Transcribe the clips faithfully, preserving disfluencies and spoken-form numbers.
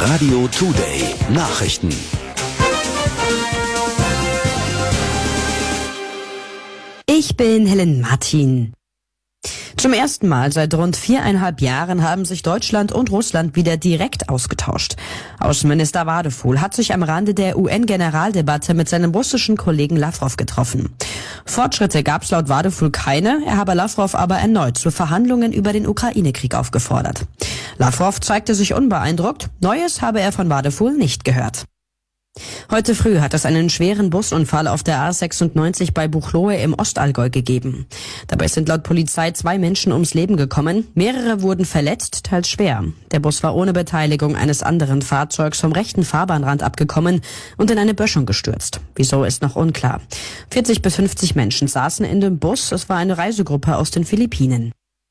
Radio Today Nachrichten. Ich bin Helen Martin. Zum ersten Mal seit rund viereinhalb Jahren haben sich Deutschland und Russland wieder direkt ausgetauscht. Außenminister Wadefuhl hat sich am Rande der U N-Generaldebatte mit seinem russischen Kollegen Lawrow getroffen. Fortschritte gab es laut Wadefuhl keine, er habe Lawrow aber erneut zu Verhandlungen über den Ukraine-Krieg aufgefordert. Lawrow zeigte sich unbeeindruckt, Neues habe er von Wadefuhl nicht gehört. Heute früh hat es einen schweren Busunfall auf der A sechsundneunzig bei Buchloe im Ostallgäu gegeben. Dabei sind laut Polizei zwei Menschen ums Leben gekommen, mehrere wurden verletzt, teils schwer. Der Bus war ohne Beteiligung eines anderen Fahrzeugs vom rechten Fahrbahnrand abgekommen und in eine Böschung gestürzt. Wieso ist noch unklar. vierzig bis fünfzig Menschen saßen in dem Bus, es war eine Reisegruppe aus den Philippinen.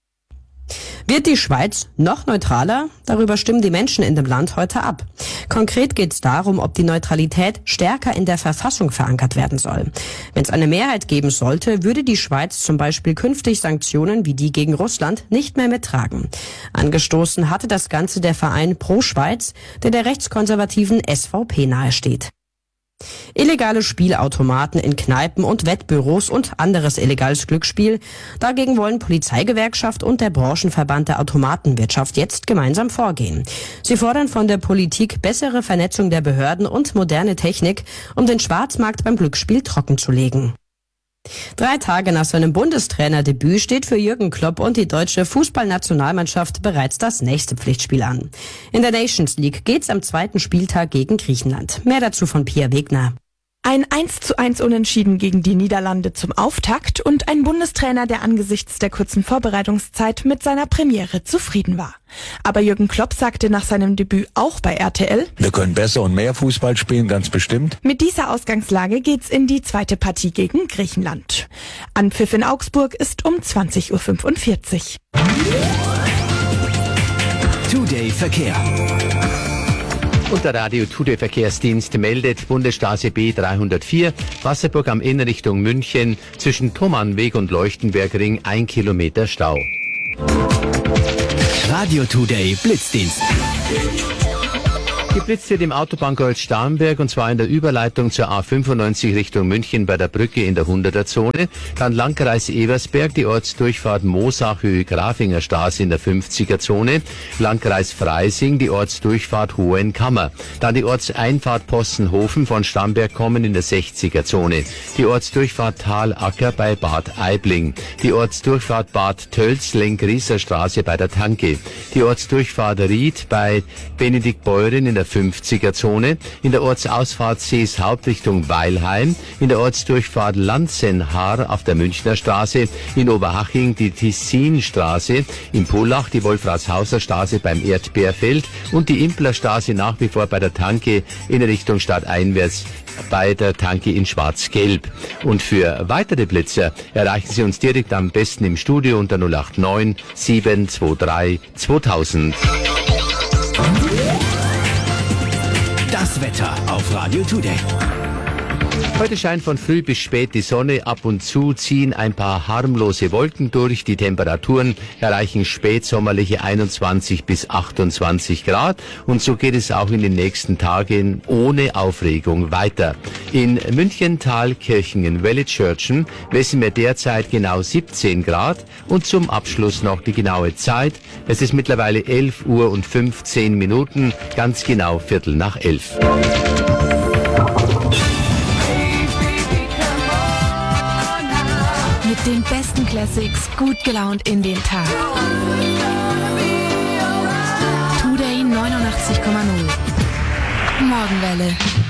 Wird die Schweiz noch neutraler? Darüber stimmen die Menschen in dem Land heute ab. Konkret geht es darum, ob die Neutralität stärker in der Verfassung verankert werden soll. Wenn es eine Mehrheit geben sollte, würde die Schweiz zum Beispiel künftig Sanktionen wie die gegen Russland nicht mehr mittragen. Angestoßen hatte das Ganze der Verein Pro Schweiz, der der rechtskonservativen S V P nahesteht. Illegale Spielautomaten in Kneipen und Wettbüros und anderes illegales Glücksspiel. Dagegen wollen Polizeigewerkschaft und der Branchenverband der Automatenwirtschaft jetzt gemeinsam vorgehen. Sie fordern von der Politik bessere Vernetzung der Behörden und moderne Technik, um den Schwarzmarkt beim Glücksspiel trockenzulegen. Drei Tage nach seinem Bundestrainerdebüt steht für Jürgen Klopp und die deutsche Fußballnationalmannschaft bereits das nächste Pflichtspiel an. In der Nations League geht's am zweiten Spieltag gegen Griechenland. Mehr dazu von Pia Wegner. Ein eins zu eins Unentschieden gegen die Niederlande zum Auftakt und ein Bundestrainer, der angesichts der kurzen Vorbereitungszeit mit seiner Premiere zufrieden war. Aber Jürgen Klopp sagte nach seinem Debüt auch bei R T L: Wir können besser und mehr Fußball spielen, ganz bestimmt. Mit dieser Ausgangslage geht's in die zweite Partie gegen Griechenland. Anpfiff in Augsburg ist um zwanzig Uhr fünfundvierzig. Today Verkehr. Und der Radio Today Verkehrsdienst meldet Bundesstraße B dreihundertvier, Wasserburg am Inn Richtung München, zwischen Thomannweg und Leuchtenbergring ein Kilometer Stau. Radio Today Blitzdienst. Geblitzt wird im Autobahnkreuz Starnberg, und zwar in der Überleitung zur A fünfundneunzig Richtung München bei der Brücke in der hunderter Zone. Dann Landkreis Ebersberg, die Ortsdurchfahrt Moosach Höhe Grafinger Straße in der fünfziger Zone. Landkreis Freising, die Ortsdurchfahrt Hohenkammer. Dann die Ortseinfahrt Possenhofen von Starnberg kommen in der sechziger Zone. Die Ortsdurchfahrt Talacker bei Bad Aibling. Die Ortsdurchfahrt Bad Tölz, Lengrieser Straße bei der Tanke. Die Ortsdurchfahrt Ried bei Benediktbeuren in der fünfziger Zone, in der Ortsausfahrt Seeshaupt Richtung Weilheim, in der Ortsdurchfahrt Lanzenhaar auf der Münchner Straße, in Oberhaching die Tessinstraße, in Pullach die Wolfratshauser Straße beim Erdbeerfeld und die Implerstraße nach wie vor bei der Tanke in Richtung stadteinwärts bei der Tanke in Schwarz-Gelb. Und für weitere Blitzer erreichen Sie uns direkt am besten im Studio unter null acht neun sieben zwei drei zweitausend. Das Wetter auf Radio Today. Heute scheint von früh bis spät die Sonne, ab und zu ziehen ein paar harmlose Wolken durch. Die Temperaturen erreichen spätsommerliche einundzwanzig bis achtundzwanzig Grad und so geht es auch in den nächsten Tagen ohne Aufregung weiter. In München, Thalkirchen, Wellitzschörtchen messen wir derzeit genau siebzehn Grad und zum Abschluss noch die genaue Zeit. Es ist mittlerweile elf Uhr und fünfzehn Minuten, ganz genau Viertel nach elf. Mit den besten Classics gut gelaunt in den Tag. Today neunundachtzig Komma null. Morgenwelle.